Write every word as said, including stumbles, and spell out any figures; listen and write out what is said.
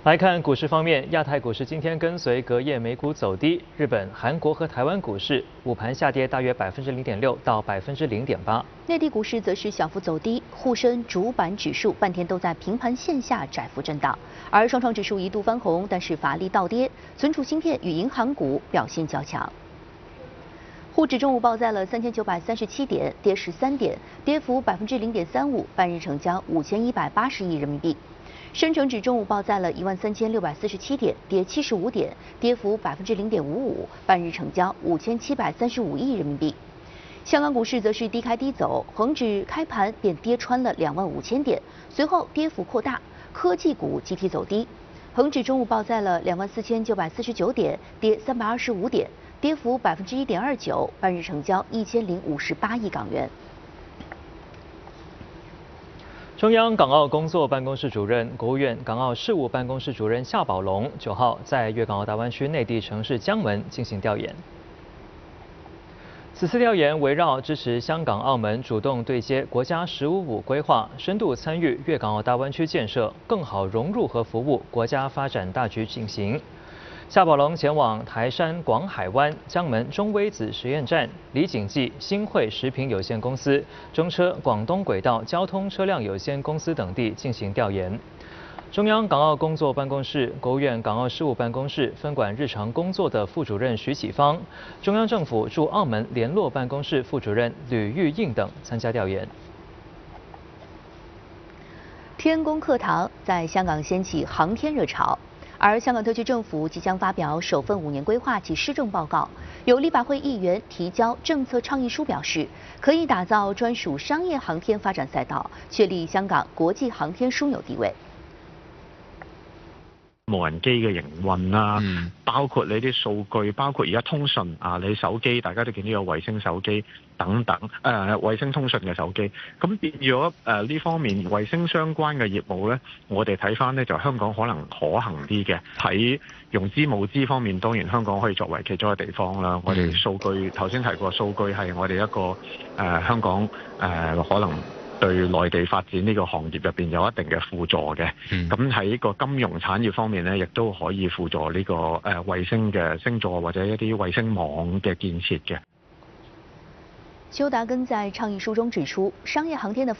来看股市方面，亚太股市今天跟随隔夜美股走低，日本、韩国和台湾股市午盘下跌大约百分之零点六到百分之零点八。 内地股市则是小幅走低，沪深主板指数半天都在平盘线下窄幅震荡，而上创指数一度翻红，但是乏力倒跌，存储芯片与银行股表现较强。沪指中午报在了三千九百三十七点，跌十三点，跌幅百分之零点三五，半日成交五千一百八十亿人民币。深成指中午报在了一万三千六百四十七点，跌七十五点，跌幅百分之零点五五，半日成交五千七百三十五亿人民币。香港股市则是低开低走，恒指开盘便跌穿了两万五千点，随后跌幅扩大，科技股集体走低。恒指中午报在了两万四千九百四十九点，跌三百二十五点，跌幅百分之一点二九，半日成交一千零五十八亿港元。 中央港澳工作办公室主任、国务院港澳事务办公室主任夏宝龙九号在粤港澳大湾区内地城市江门进行调研。此次调研围绕支持香港、澳门主动对接国家“十五五”规划，深度参与粤港澳大湾区建设，更好融入和服务国家发展大局进行。夏宝龙前往台山广海湾、江门中微子实验站、李锦记新汇食品有限公司、中车广东轨道交通车辆有限公司等地进行调研。中央港澳工作办公室、国务院港澳事务办公室分管日常工作的副主任徐启芳、中央政府驻澳门联络办公室副主任吕玉印等参加调研。 天宫课堂在香港掀起航天热潮。而香港特区政府即将发表首份五年规划及施政报告，有立法会议员提交政策倡议书，表示可以打造专属商业航天发展赛道，确立香港国際航天枢紐地位。 無人機嘅營運啦，嗯、包括你啲數據，包括而家通訊啊，你手機大家都見到有衛星手機等等，誒、呃、衛星通訊嘅手機，咁變咗誒呢方面衛星相關嘅業務咧，我哋睇翻咧就香港可能可行啲嘅。喺融資募資方面，當然香港可以作為其中一個地方啦。我哋數據頭先提過，數據係我哋一個誒、呃、香港誒、呃、可能。對內地發展呢個行業入邊有一定嘅輔助嘅，咁喺個金融產業方面呢，亦都可以輔助呢個誒衛星嘅星座或者一啲衛星網嘅建設嘅。 邱達根在倡議書中指出，商業航天的